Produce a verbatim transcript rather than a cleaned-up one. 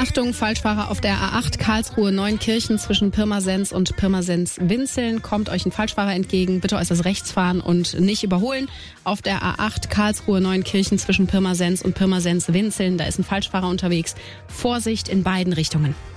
Achtung, Falschfahrer auf der A acht Karlsruhe-Neunkirchen zwischen Pirmasens und Pirmasens-Winzeln. Kommt euch ein Falschfahrer entgegen, bitte äußerst rechts fahren und nicht überholen. Auf der A acht Karlsruhe-Neunkirchen zwischen Pirmasens und Pirmasens-Winzeln, da ist ein Falschfahrer unterwegs. Vorsicht in beiden Richtungen.